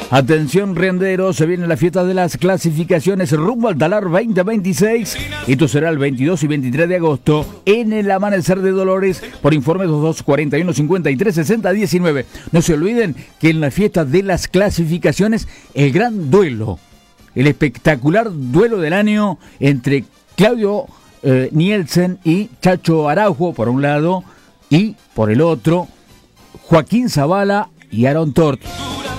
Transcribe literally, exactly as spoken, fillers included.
Atención renderos, se viene la fiesta de las clasificaciones rumbo al Talar veinte veintiséis. Esto será el veintidós y veintitrés de agosto en el Amanecer de Dolores. Por informe dos dos cuarenta y uno cincuenta y tres sesenta diecinueve. No se olviden que en la fiesta de las clasificaciones el gran duelo, el espectacular duelo del año entre Claudio eh, Nielsen y Chacho Araujo por un lado y por el otro Joaquín Zavala y Aaron Tort.